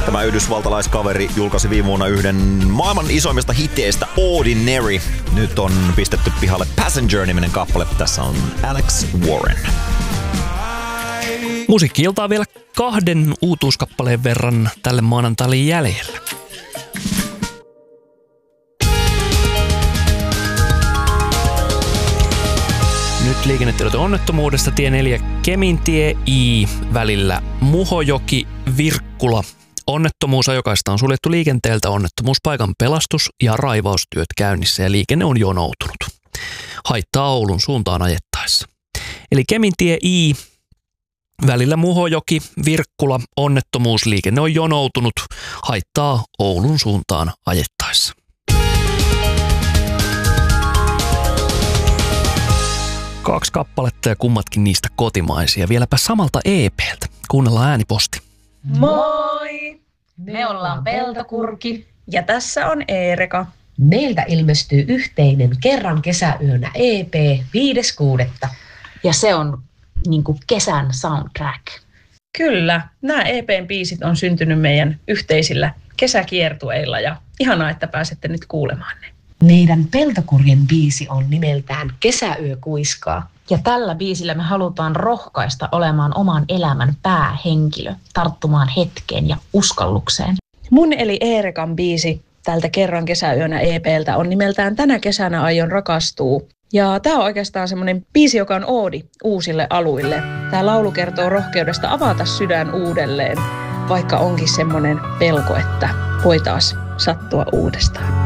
Tämä yhdysvaltalaiskaveri julkaisi viime vuonna yhden maailman isoimmista hiteistä, Ordinary. Nyt on pistetty pihalle Passenger-niminen kappale. Tässä on Alex Warren. Musiikki-iltaa vielä 2 uutuuskappaleen verran tälle maanantaille jäljellä. Nyt liikennetiedote onnettomuudesta tie 4 Kemintie I välillä Muhojoki-Virkkula. Onnettomuus ajokaista on suljettu liikenteeltä, onnettomuuspaikan pelastus- ja raivaustyöt käynnissä ja liikenne on jonoutunut. Haittaa Oulun suuntaan ajettaessa. Eli Kemintie I välillä Muhojoki-Virkkula onnettomuusliikenne on jonoutunut. Haittaa Oulun suuntaan ajettaessa. Kaksi kappaletta ja kummatkin niistä kotimaisia. Vieläpä samalta EP:ltä. Kuunnellaan ääniposti. Moi! Me ollaan Peltokurki. Ja tässä on Eereka. Meiltä ilmestyy yhteinen Kerran kesäyönä EP 5.6. Ja se on niinku kesän soundtrack. Kyllä, nämä EPn biisit on syntynyt meidän yhteisillä kesäkiertueilla ja ihanaa, että pääsette nyt kuulemaan ne. Meidän Peltokurjen biisi on nimeltään Kesäyö kuiskaa. Ja tällä biisillä me halutaan rohkaista olemaan oman elämän päähenkilö, tarttumaan hetkeen ja uskallukseen. Mun eli Eerekan biisi tältä Kerran kesäyönä EP:ltä on nimeltään Tänä kesänä aion rakastuu. Ja tää on oikeastaan semmonen biisi, joka on oodi uusille aluille. Tää laulu kertoo rohkeudesta avata sydän uudelleen, vaikka onkin semmonen pelko, että voi taas sattua uudestaan.